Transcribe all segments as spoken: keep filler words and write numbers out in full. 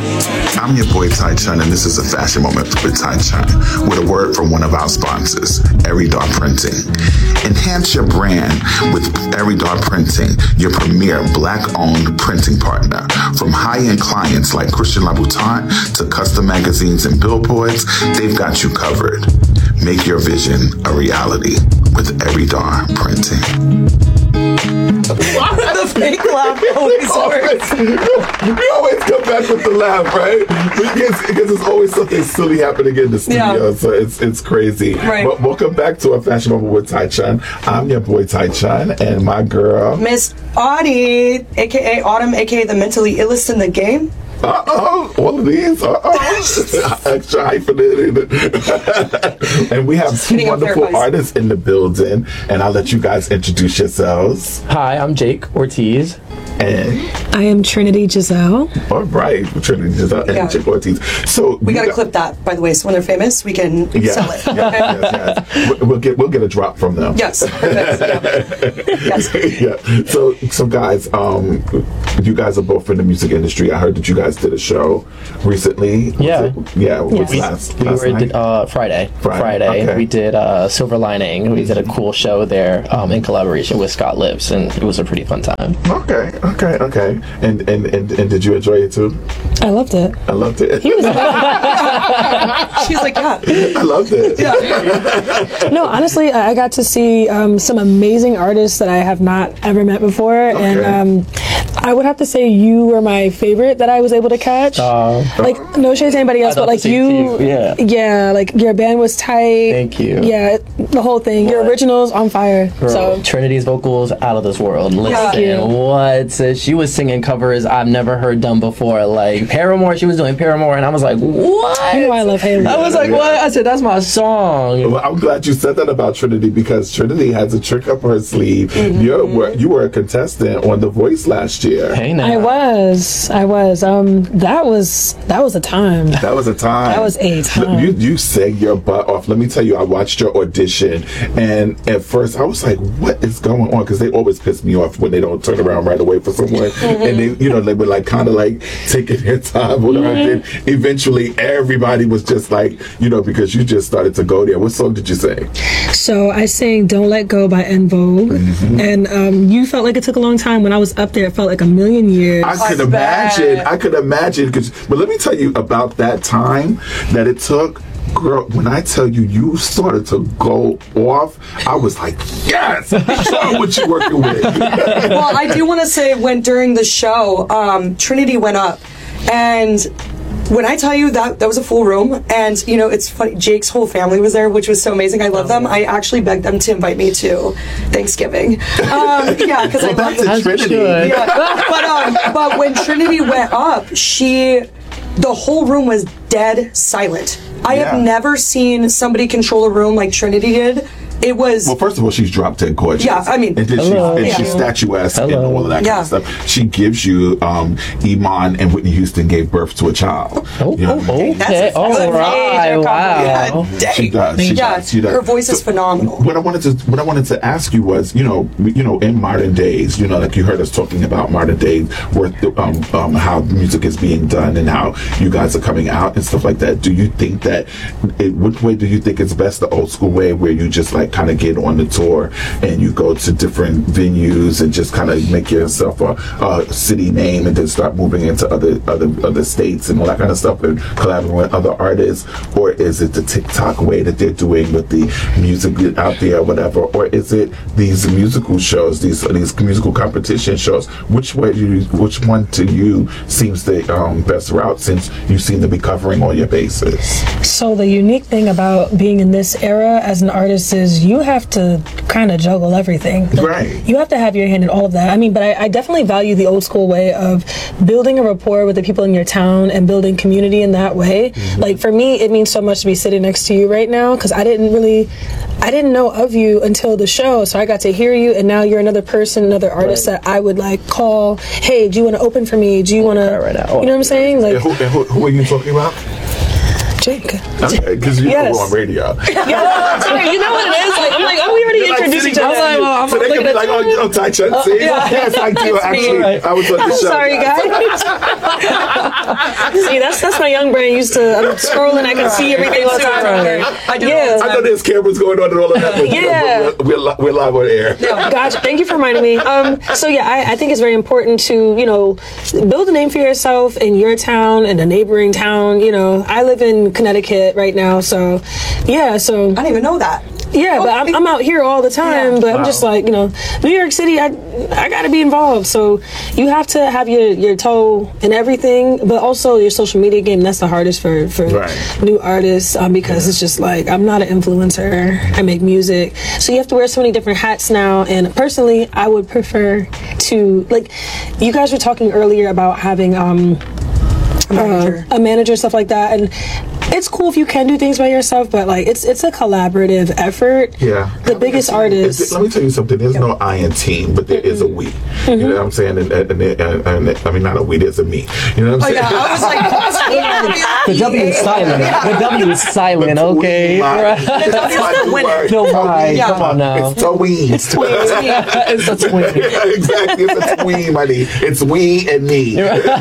I'm your boy Tai Chun, and this is a fashion moment with Tai Chun, with a word from one of our sponsors, Eridar Printing. Enhance your brand with Eridar Printing, your premier black-owned printing partner. From high-end clients like Christian Louboutin to custom magazines and billboards, they've got you covered. Make your vision a reality with Eridar Printing. The fake laugh always works. We always come back with the laugh, right? Because, because there's always something silly happening in the studio, yeah. So it's it's crazy. Right. But welcome back to a Fashion Moment with Tai Chun. I'm your boy Tai Chun, and my girl, Miss Audie, aka Autumn, aka the mentally illest in the game. Uh oh, all of these. Uh oh, extra hyphenated. And we have two wonderful artists in the building, and I'll let you guys introduce yourselves. Hi, I'm Jake Ortiz. And I am Trinity Giselle. All right, Trinity Giselle and yeah. Jake Ortiz. So we got to clip that, by the way, so when they're famous, we can yeah, sell it. Yeah, yes, yes. We'll get we'll get a drop from them. Yes. yes. Yeah. So so guys, um, you guys are both in the music industry. I heard that you guys did a show recently. Yeah. Was it, yeah. Yes. We, last, we last were night? uh, Friday. Friday. Friday. Okay. We did uh, Silver Lining. We did a cool show there um, in collaboration with Scott Lips, and it was a pretty fun time. Okay. Okay. Okay. And and, and and did you enjoy it too? I loved it. I loved it. He was She's like, yeah. I loved it. Yeah. No, honestly, I got to see um, some amazing artists that I have not ever met before, okay. and um, I would have to say you were my favorite that I was able to catch. Uh, like, no shade to anybody else, but like you, you, yeah, yeah, like your band was tight. Thank you. Yeah, the whole thing. What? Your originals on fire. Bro, so Trinity's vocals out of this world. Listen, yeah. what? So she was singing covers I've never heard done before. Like Paramore, she was doing Paramore, and I was like, what? You know I love Haley. I was like, what? I said, that's my song. Well, I'm glad you said that about Trinity, because Trinity has a trick up her sleeve. Mm-hmm. You're, you were a contestant on The Voice last year. Hey, now. I was. I was. Um, that was that was a time. That was a time. That was a time. You you sang your butt off. Let me tell you, I watched your audition, and at first I was like, "What is going on?" Because they always piss me off when they don't turn around right away for someone, mm-hmm. and they, you know, they were like kind of like taking their time. Whatever. Mm-hmm. Then eventually, everybody was just like, you know, because you just started to go there. What song did you sing? So I sang "Don't Let Go" by En Vogue, mm-hmm. and um, you felt like it took a long time. When I was up there, it felt like a million years. I could imagine. I could imagine. Because, but let me tell you about that time that it took. Girl, when I tell you, you started to go off, I was like, yes, show what you're working with. Well, I do want to say, when during the show, um, Trinity went up, and when I tell you that that was a full room, and you know, it's funny, Jake's whole family was there, which was so amazing. I love them. I actually begged them to invite me to Thanksgiving. Um, yeah, because well, I love that's Trinity. Yeah. But um, but when Trinity went up, she, the whole room was dead silent. I yeah. have never seen somebody control a room like Trinity did. It was... Well, first of all, she's drop dead gorgeous. Yeah, I mean... And then she's, and yeah. she's statuesque Hello. and all of that yeah. kind of stuff. She gives you... Um, Iman and Whitney Houston gave birth to a child. Oh, you know oh, okay. That's all right. Wow. Yeah, she does. She yeah, does. She does. Her voice so, is phenomenal. What I wanted to what I wanted to ask you was, you know, you know, in modern days, you know, like you heard us talking about modern days, where um, um, how music is being done and how you guys are coming out and stuff like that. Do you think that... It, which way do you think it's best? The old school way, where you just like kind of get on the tour and you go to different venues and just kind of make yourself a, a city name and then start moving into other other other states and all that kind of stuff and collaborating with other artists? Or is it the TikTok way that they're doing with the music out there or whatever? Or is it these musical shows, these these musical competition shows? Which way do you, which one to you seems the um, best route, since you seem to be covering all your bases? So the unique thing about being in this era as an artist is you have to kind of juggle everything. Like, right. You have to have your hand in all of that. I mean, but I, I definitely value the old school way of building a rapport with the people in your town and building community in that way. Mm-hmm. Like for me, it means so much to be sitting next to you right now, because I didn't really, I didn't know of you until the show. So I got to hear you, and now you're another person, another artist right. that I would like call, hey, do you want to open for me? Do you want to, right you know what I'm saying? Like, and who, and who, who are you talking about? Jake. Okay, because you yes. know we're on radio. Yeah, you know what it is? Like, I'm like, oh, we already You're introduced like each other. Like, well, so they can be like, oh, you know, Tai Chun. See? Uh, yeah. Yes, I do. Actually, I was on the I'm show. sorry, guys. See, that's that's my young brain used to. I'm scrolling, I can see everything all the time. I do. Yeah. I know there's cameras going on and all of that, but Yeah. we're, we're, we're live on air. Gotcha. Thank you for reminding me. Um, so yeah, I, I think it's very important to, you know, build a name for yourself in your town and a neighboring town. You know, I live in Connecticut right now, so yeah, so I didn't even know that. yeah, but I'm, I'm out here all the time. Yeah. But I'm Wow. just like, you know, New York City, I I got to be involved. So you have to have your, your toe in everything, but also your social media game. That's the hardest for for Right. new artists um, because it's just like I'm not an influencer. I make music, so you have to wear so many different hats now. And personally, I would prefer to like you guys were talking earlier about having um Manager. uh, a manager, stuff like that, and it's cool if you can do things by yourself, but like it's it's a collaborative effort. Yeah. The biggest It's- artists. Let me tell you something. There's no I in team, but there is a we. You know what I'm saying? And, and, and, and, and I mean, not a we. There's a me. You know what I'm Oh, saying? yeah, I was like, what's The W is silent. The W is silent, okay? Right. That's my new word. No, right. Yeah. Come on now. It's tween. It's tween. It's a twin. Exactly. It's a tween, buddy. It's we and me.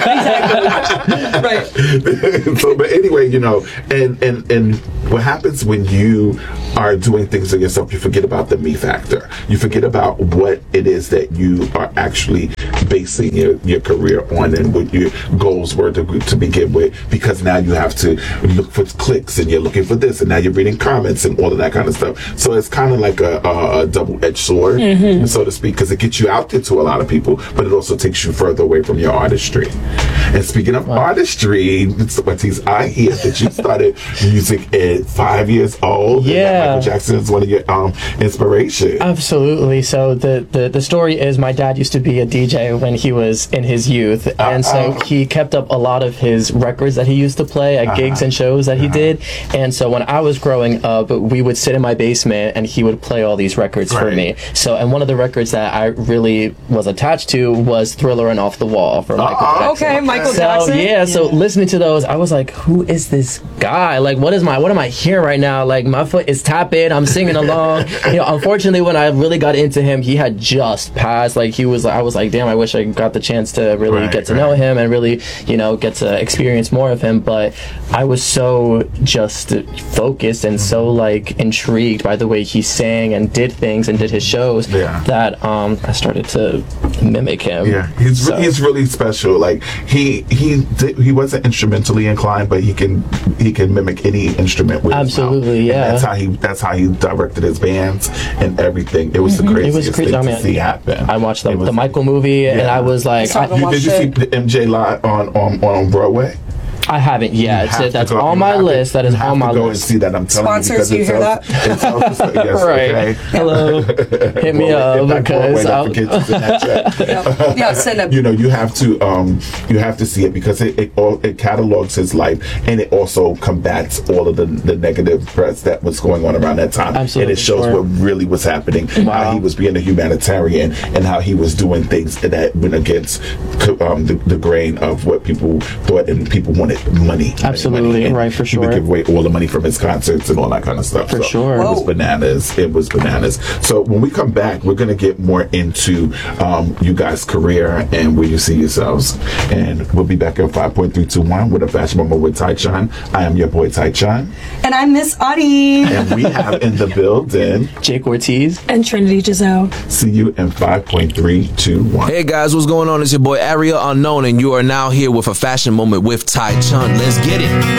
right. So, but anyway, you know, and, and, and what happens when you are doing things to yourself, you forget about the me factor. You forget about what it is that you are actually basing your, your career on and what your goals were to, to begin with, because now you have to look for clicks and you're looking for this and now you're reading comments and all of that kind of stuff. So it's kind of like a, a, a double-edged sword, Mm-hmm. so to speak, because it gets you out there to a lot of people, but it also takes you further away from your artistry. And speaking of artistry, Matisse, I hear that you started music at five years old. And that Yeah. Michael Jackson is one of your um, inspirations. Absolutely. So the, the, the story is my dad used to be a D J when he was in his youth. And so Uh-oh. he kept up a lot of his records that he used to play at gigs and shows that he did. And so when I was growing up, we would sit in my basement and he would play all these records for Right. me. So, and one of the records that I really was attached to was Thriller and Off the Wall from Michael Uh-oh. Jackson. Okay, Michael So Jackson. yeah, so listening to those, I was like, "Who is this guy? Like, what is my, what am I hearing right now? Like, my foot is tapping, I'm singing along." You know, unfortunately, when I really got into him, he had just passed. Like, he was, I was like, "Damn, I wish I got the chance to really Right, get to right. know him and really, you know, get to experience more of him." But I was so just focused and so like intrigued by the way he sang and did things and did his shows Yeah. that um, I started to mimic him. Yeah, he's So- he's really special. Like he he did, he wasn't instrumentally inclined, but he can he can mimic any instrument with his mouth. Absolutely, And yeah. that's how he that's how he directed his bands and everything. It was the craziest It was crazy. thing I mean, to see happen. I watched the, It was- the Michael movie, and Yeah. I was like, saw the I, You, watch did you it. see the M J live on on on Broadway? I haven't You yet. have So to that's go- on you my have to- list. That is you have on to my go list. and see that. I'm telling Sponsors, you you because hear it tells, it tells, yes, Right. okay. Hello. Hit me Broadway, up not because Broadway, I'll, don't forget to send that check. Yeah, yeah send them. You know, you have to um, you have to see it because it it, all, it catalogs his life and it also combats all of the, the negative press that was going on around that time. Absolutely, and it shows sure. what really was happening, Wow. how he was being a humanitarian, and how he was doing things that went against um, the, the grain of what people thought, and people wanted money. Absolutely, money, and right, for He would sure. give away all the money from his concerts and all that kind of stuff. For So sure. It was Whoa. bananas. It was bananas. So when we come back, we're going to get more into um, you guys' career and where you see yourselves. And we'll be back at five point three two one with a fashion moment with Tai Chan. I am your boy Tai Chan. And I'm Miss Audie. And we have in the building. Jake Ortiz. And Trinity Giselle. See you in five point three two one. Hey guys, what's going on? It's your boy Area Unknown, and you are now here with a fashion moment with Tai Chun. Let's get it.